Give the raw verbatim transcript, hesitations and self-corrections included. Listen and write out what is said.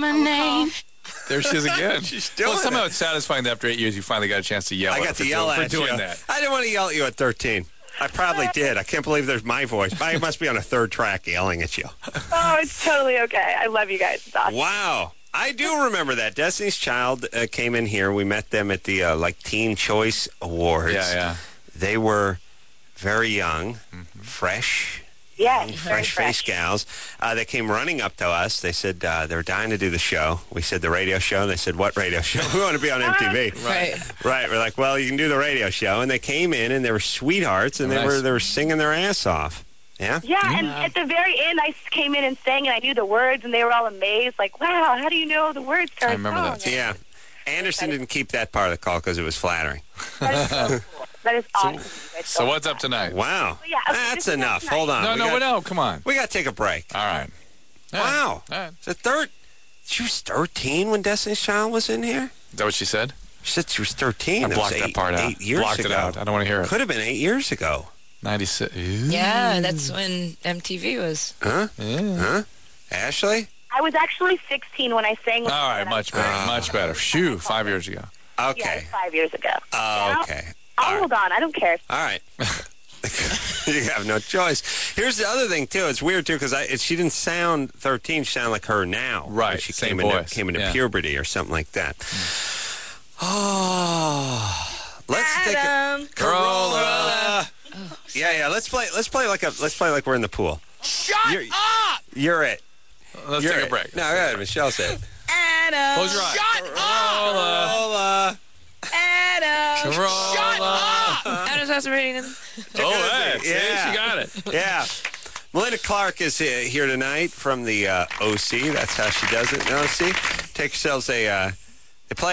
my name. There she is again. She's doing well, somehow it. it's satisfying that after eight years you finally got a chance to yell I at got her to for yell doing, at for doing you. that. I didn't want to yell at you at thirteen. I probably did. I can't believe there's my voice. I must be on a third track yelling at you. Oh, it's totally okay. I love you guys. It's awesome. Wow. I do remember that. Destiny's Child uh, came in here. We met them at the uh, like Teen Choice Awards. Yeah, yeah. They were very young, Mm-hmm. fresh, Yes, young, very fresh-faced fresh. gals. Uh, they came running up to us. They said uh, they were dying to do the show. We said the radio show. And they said, what radio show? We want to be on M T V. Right. Right. We're like, well, you can do the radio show. And they came in, and they were sweethearts, and they Nice. were they were singing their ass off. Yeah? Yeah, and at the very end, I came in and sang, and I knew the words, and they were all amazed. Like, wow, how do you know the words to our I remember song? that. Yeah. Anderson didn't keep that part of the call because it was flattering. That is so cool. That is awesome. You guys So don't what's know up that. tonight? Wow. yeah, okay, That's this is enough. nice. Hold on. No, we no, got, no, come on. We got to take a break. All right. All right. Wow. All right. Is it third? She was thirteen when Destiny's Child was in here? Is that what she said? She said she was thirteen. I That was blocked eight, that part out. Eight years blocked ago. it out. I don't want to hear it. Could have been eight years ago. ninety-six. Yeah, that's when M T V was. Huh? Yeah. Huh? Ashley? I was actually sixteen when I sang. with All you, right, and much I- better. Much better. Shoo, five years ago. Yeah, Okay. it's five years ago. Oh, okay. I'll All hold on. I don't care. All right. You have no choice. Here's the other thing, too. It's weird, too, because she didn't sound thirteen. She sounded like her now. Right, When she same came into, voice. came into Yeah. puberty or something like that. Oh. Let's take a... Adam. Corolla. Yeah, yeah. Let's play. Let's play like a. Let's play like we're in the pool. Shut You're, up. You're it. Let's You're take it. a break. No, go ahead. Michelle said. Adam. Close your eyes. Shut Corolla. Corolla. Adam. Corolla. Adam's house rating. Oh, hey. See, Yeah. she got it. Yeah. Melinda Clark is uh, here tonight from the uh, O C. That's how she does it in O C. Take yourselves a uh,